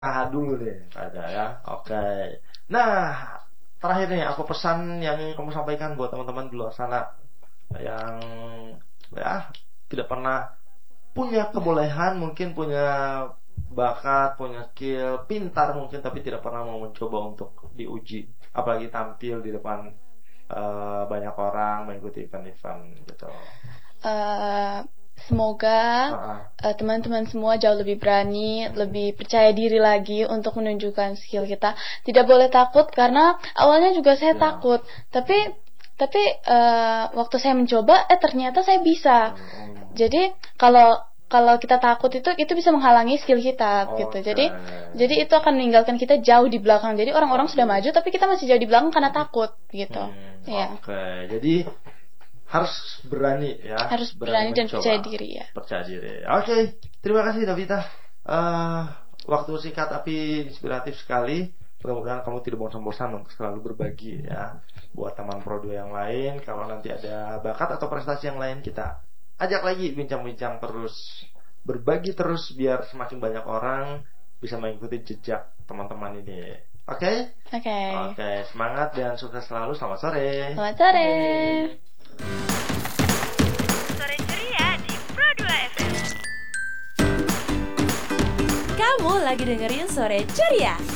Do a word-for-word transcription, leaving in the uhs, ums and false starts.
Ah dulu deh ada ya. Oke. Nah, terakhir nih apa pesan yang ingin kamu sampaikan buat teman-teman di luar sana yang ya tidak pernah punya kebolehan, mungkin punya bakat, punya skill, pintar mungkin tapi tidak pernah mau mencoba untuk diuji, apalagi tampil di depan eh, banyak orang mengikuti event-event gitu. Eh, Semoga Ah, ah. eh, teman-teman semua jauh lebih berani, lebih percaya diri lagi untuk menunjukkan skill kita. Tidak boleh takut karena awalnya juga saya Ya. takut, tapi tapi eh, waktu saya mencoba, eh ternyata saya bisa. Hmm. Jadi kalau kalau kita takut itu itu bisa menghalangi skill kita gitu. Oke. Jadi jadi itu akan meninggalkan kita jauh di belakang. Jadi orang-orang sudah Waduh. maju tapi kita masih jauh di belakang karena takut gitu. Hmm, Ya, oke. Jadi harus berani ya, harus berani berani dan percaya mencoba, diri ya. percaya diri. Oke, terima kasih Davita. Eh, waktu singkat tapi inspiratif sekali. Mudah-mudahan kamu tidak bosan-bosan untuk selalu berbagi ya buat teman Prodo yang lain. Kalau nanti ada bakat atau prestasi yang lain kita ajak lagi bincang-bincang terus, berbagi terus biar semakin banyak orang bisa mengikuti jejak teman-teman ini. Oke? Oke. Okay. Oke, semangat dan sukses selalu. Selamat sore. Selamat sore. Sore ceria di Pro dua F M. Kamu lagi dengerin Sore Ceria.